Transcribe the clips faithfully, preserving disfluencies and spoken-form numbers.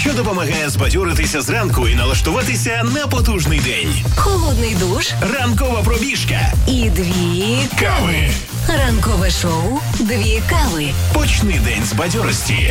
що допомагає збадьоритися зранку і налаштуватися на потужний день. Холодний душ. Ранкова пробіжка. І дві Кави. Ранкове шоу «Дві кави». Почни день з бадьорості.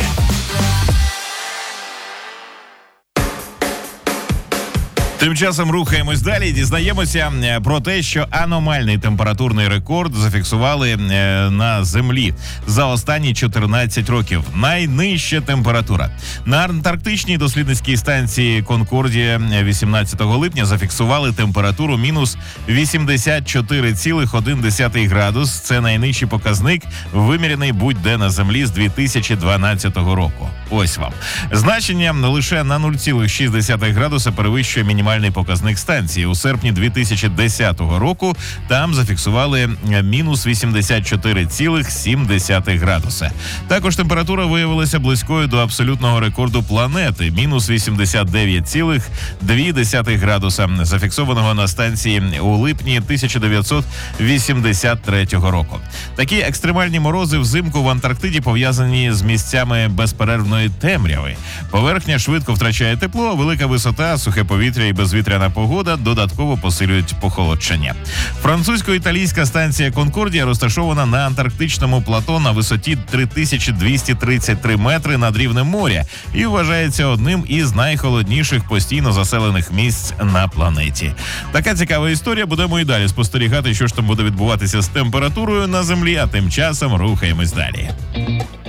Тим часом рухаємось далі і дізнаємося про те, що аномальний температурний рекорд зафіксували на Землі за останні чотирнадцять років. Найнижча температура. На антарктичній дослідницькій станції «Конкордія» вісімнадцятого липня зафіксували температуру мінус вісімдесят чотири цілих один десятий градус. Це найнижчий показник, вимірений будь-де на Землі з дві тисячі дванадцятого року. Ось вам. Значення лише на нуль цілих шість десятих градуса перевищує мінімальний показник станції. У серпні дві тисячі десятого року там зафіксували мінус вісімдесят чотири цілих сім десятих градуса. Також температура виявилася близькою до абсолютного рекорду планети – мінус вісімдесят дев'ять цілих дві десятих градуса, зафіксованого на станції у липні тисяча дев'ятсот вісімдесят третього року. Такі екстремальні морози взимку в Антарктиді пов'язані з місцями безперервної темряви. Поверхня швидко втрачає тепло, велика висота, сухе повітря і безвітряна погода додатково посилюють похолодшення. Французько-італійська станція «Конкордія» розташована на антарктичному плато на висоті три тисячі двісті тридцять три метри над рівнем моря і вважається одним із найхолодніших постійно заселених місць на планеті. Така цікава історія. Будемо і далі спостерігати, що ж там буде відбуватися з температурою на Землі, а тим часом рухаємось далі.